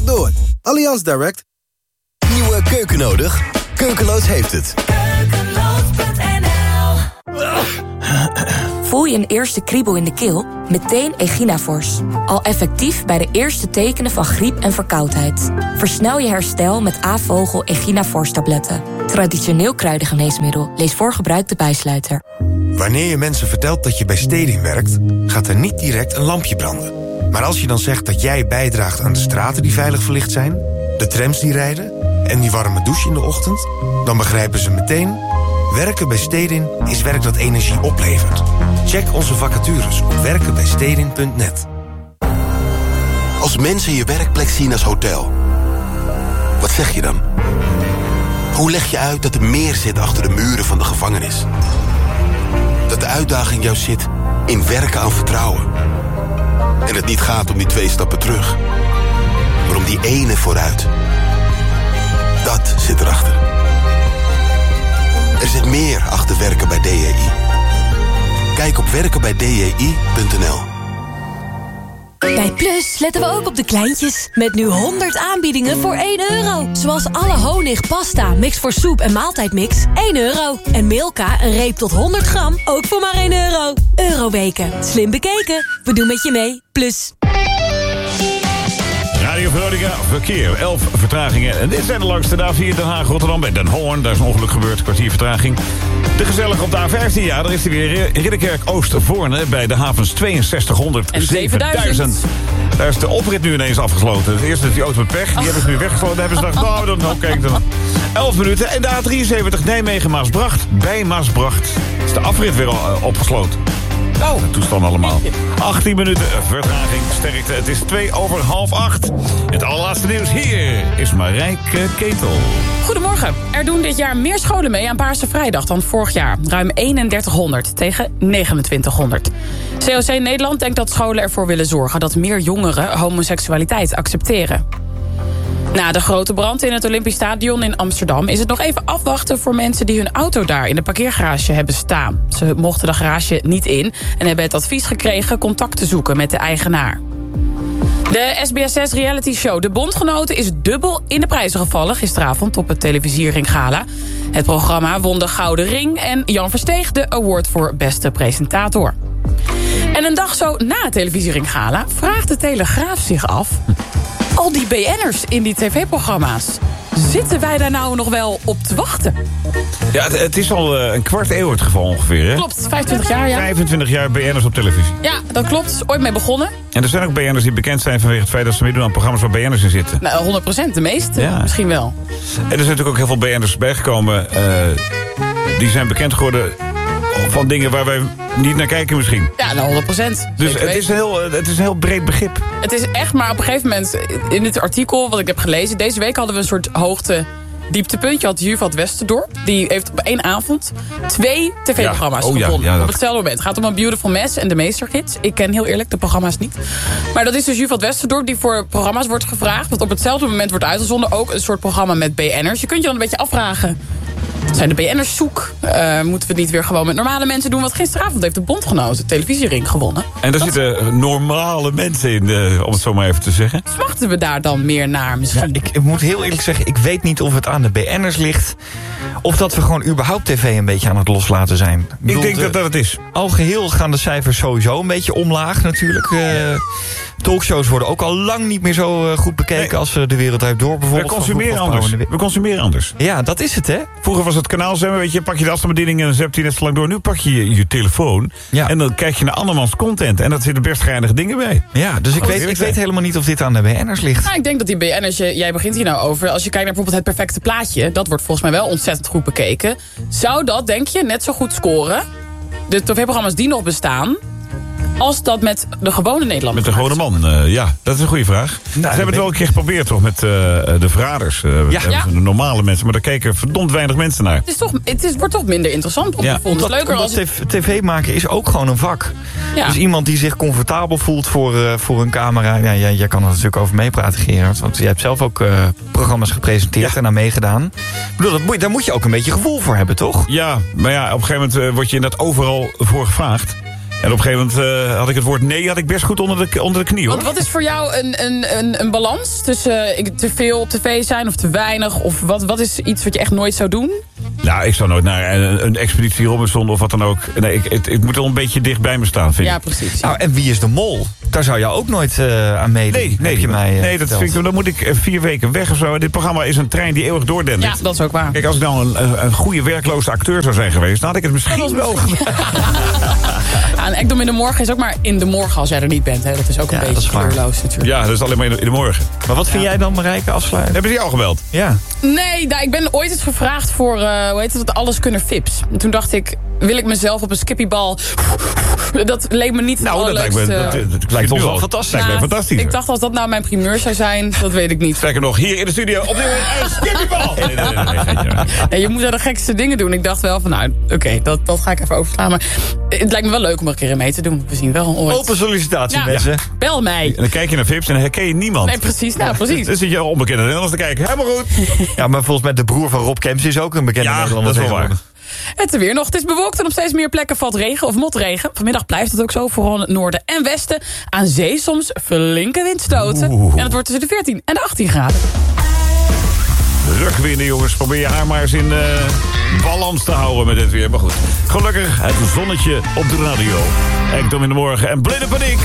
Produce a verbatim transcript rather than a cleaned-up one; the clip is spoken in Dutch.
werk door. Allianz Direct. Nieuwe keuken nodig? Keukeloos heeft het. Keukeloos punt n l. Voel je een eerste kriebel in de keel? Meteen Echinafors. Al effectief bij de eerste tekenen van griep en verkoudheid. Versnel je herstel met A-vogel Echinafors tabletten. Traditioneel kruidengeneesmiddel. Lees voor gebruik de bijsluiter. Wanneer je mensen vertelt dat je bij Stedin werkt, gaat er niet direct een lampje branden. Maar als je dan zegt dat jij bijdraagt aan de straten die veilig verlicht zijn, de trams die rijden en die warme douche in de ochtend, dan begrijpen ze meteen: werken bij Stedin is werk dat energie oplevert. Check onze vacatures op werken bij stedin punt net. Als mensen je werkplek zien als hotel, wat zeg je dan? Hoe leg je uit dat er meer zit achter de muren van de gevangenis? Dat de uitdaging jou zit in werken aan vertrouwen. En het niet gaat om die twee stappen terug, maar om die ene vooruit. Dat zit erachter. Er zit meer achter werken bij D J I. Kijk op werken bij d j i punt n l. Bij Plus letten we ook op de kleintjes. Met nu honderd aanbiedingen voor één euro. Zoals alle honig, pasta, mix voor soep en maaltijdmix, één euro. En Milka, een reep tot honderd gram, ook voor maar één euro. Euroweken. Slim bekeken. We doen met je mee. Plus. Radio Veronica, verkeer, elf vertragingen. En dit zijn de langste de A vier Den Haag, Rotterdam bij Den Hoorn. Daar is een ongeluk gebeurd, kwartier vertraging. De gezellig op de A vijftien, ja, daar is hij weer. Ridderkerk Oost-Voorne bij de havens tweeënzestighonderd en zevenduizend. Daar is de oprit nu ineens afgesloten. Het eerste is die auto met pech, die oh. hebben ze nu weggesloten. Daar hebben ze gedacht, nou, dan nou, kijk dan. elf minuten en de A drieënzeventig Nijmegen-Maasbracht. Bij Maasbracht is de afrit weer al, uh, opgesloten. Oh. De toestand allemaal. achttien minuten vertraging, sterkte. Het is twee over half acht. Het allerlaatste nieuws hier is Marijke Ketel. Goedemorgen. Er doen dit jaar meer scholen mee aan Paarse Vrijdag dan vorig jaar. Ruim eenendertighonderd tegen negenentwintighonderd. C O C Nederland denkt dat scholen ervoor willen zorgen dat meer jongeren homoseksualiteit accepteren. Na de grote brand in het Olympisch Stadion in Amsterdam is het nog even afwachten voor mensen die hun auto daar in de parkeergarage hebben staan. Ze mochten de garage niet in en hebben het advies gekregen contact te zoeken met de eigenaar. De S B S zes reality show De Bondgenoten is dubbel in de prijzen gevallen gisteravond op het televisiering gala. Het programma won de Gouden Ring en Jan Versteeg de award voor beste presentator. En een dag zo na het televisiering gala vraagt de Telegraaf zich af: al die B N'ers in die tv-programma's, zitten wij daar nou nog wel op te wachten? Ja, het, het is al uh, een kwart eeuw het geval ongeveer, hè? Klopt, vijfentwintig jaar, ja. vijfentwintig jaar B N'ers op televisie. Ja, dat klopt. Ooit mee begonnen. En er zijn ook B N'ers die bekend zijn vanwege het feit dat ze meedoen aan programma's waar B N'ers in zitten. Nou, honderd procent, de meeste. Ja. Misschien wel. En er zijn natuurlijk ook heel veel B N'ers bijgekomen. Uh, die zijn bekend geworden van dingen waar wij niet naar kijken misschien. Ja, nou honderd procent. Dus het is, een heel, het is een heel breed begrip. Het is echt, maar op een gegeven moment, in dit artikel wat ik heb gelezen, deze week hadden we een soort hoogte dieptepuntje. Had Juvat Westerdorp. Die heeft op één avond twee tv-programma's ja. oh, gewonnen. Ja, ja, dat... Op hetzelfde moment. Het gaat om een Beautiful Mess en de Meestergids. Ik ken heel eerlijk de programma's niet. Maar dat is dus Juvat Westerdorp die voor programma's wordt gevraagd. Want op hetzelfde moment wordt uitgezonden ook een soort programma met B N'ers. Je kunt je dan een beetje afvragen: zijn de B N'ers zoek? Uh, moeten we het niet weer gewoon met normale mensen doen? Want gisteravond heeft de Bondgenoten de televisiering gewonnen. En daar dat... zitten normale mensen in, uh, om het zo maar even te zeggen. Smachten we daar dan meer naar misschien? Ja, ik, ik moet heel eerlijk zeggen, ik weet niet of het aan de B N'ers ligt, of dat we gewoon überhaupt tv een beetje aan het loslaten zijn. Ik, bedoel, ik denk dat dat het is. Al geheel gaan de cijfers sowieso een beetje omlaag natuurlijk. Uh, talkshows worden ook al lang niet meer zo uh, goed bekeken nee. als uh, De Wereld Draait Door bijvoorbeeld. We consumeren anders. We consumeren anders. Ja, dat is het, hè? Vroeger was het kanaal zwemmen, weet je, pak je de afstandsbediening en dan zet je net zo lang door. Nu pak je je, je telefoon ja. en dan kijk je naar andermans content. En dat zitten best geinige dingen bij. Ja, dus ik, weet, ik weet helemaal niet of dit aan de B N'ers ligt. Nou, ik denk dat die B N'ers, jij begint hier nou over, als je kijkt naar bijvoorbeeld Het Perfecte Plaatje, dat wordt volgens mij wel ontzettend goed bekeken. Zou dat, denk je, net zo goed scoren, de tv-programma's die nog bestaan, als dat met de gewone Nederlander? Met de gewone man, uh, ja, dat is een goede vraag. Nou, Ze hebben het wel een keer geprobeerd, toch, met uh, de verraders. Uh, ja. ja. De normale mensen, maar daar kijken verdomd weinig mensen naar. Het, is toch, het is, wordt toch minder interessant om ja. te vonden. Omdat, leuker omdat als tv maken is ook gewoon een vak. Ja. Dus iemand die zich comfortabel voelt voor, uh, voor een camera. Ja, jij, jij kan er natuurlijk over meepraten, Gerard. Want jij hebt zelf ook uh, programma's gepresenteerd ja. en aan meegedaan. Ik bedoel, dat moet, daar moet je ook een beetje gevoel voor hebben, toch? Ja, maar ja, op een gegeven moment uh, word je inderdaad overal voor gevraagd. En op een gegeven moment uh, had ik het woord nee had ik best goed onder de, onder de knie, hoor. Want wat is voor jou een, een, een, een balans tussen uh, te veel op tv zijn of te weinig? Of wat, wat is iets wat je echt nooit zou doen? Nou, ik zou nooit naar een, een expeditie Robinson of wat dan ook. Nee, ik, het, het moet wel een beetje dicht bij me staan, vind ik. Ja, precies. Nou, en Wie is de Mol? Daar zou jou ook nooit uh, aan meedoen. Nee, nee, je mij, uh, nee dat vind ik, dan moet ik vier weken weg of zo. Dit programma is een trein die eeuwig doordendert. Ja, dat is ook waar. Kijk, als ik nou een, een goede werkloze acteur zou zijn geweest, dan had ik het misschien wel gedaan. Ja, en Ekdom in de morgen is ook maar in de morgen als jij er niet bent. Hè. Dat is ook een ja, beetje kleurloos natuurlijk. Ja, dat is alleen maar in de, in de morgen. Maar wat vind ja. jij dan, Marijke, afsluiten? Hebben ze jou gebeld? Ja. Nee, nou, ik ben ooit eens gevraagd voor, uh, hoe heet het, Alles Kunnen Fips. En toen dacht ik, wil ik mezelf op een skippybal... Dat leek me niet het nou, allerleukste. Dat lijkt, me, dat, dat, dat lijkt ons wel fantastisch. Nou, fantastisch. Ik dacht als dat nou mijn primeur zou zijn, dat weet ik niet. Sterker nog, hier in de studio op dit moment een skippybal. Nee, nee, nee, nee, nee, nee. Nee, je moet wel de gekste dingen doen. Ik dacht wel van, nou, oké, okay, dat, dat ga ik even overslaan. Maar het lijkt me wel leuk om er een keer in mee te doen. We zien wel ooit. Open sollicitatie, ja. mensen. Bel mij. En dan kijk je naar Vips en dan herken je niemand. Nee, precies. Nou, precies. Dan zit je onbekende Nederlanders te kijken. Helemaal goed. Ja, maar volgens mij de broer van Rob Kemps is ook een bekende ja, Nederlander. Dat is wel waar. Het weer nog. Het is bewolkt en op steeds meer plekken valt regen of motregen. Vanmiddag blijft het ook zo, vooral in het noorden en westen. Aan zee soms flinke windstoten. Oeh. En het wordt tussen de veertien en de achttien graden. Rugwinden, jongens. Probeer je haar maar eens in uh, balans te houden met dit weer. Maar goed, gelukkig het zonnetje op de radio. Ekdom in de morgen en blinde paniek.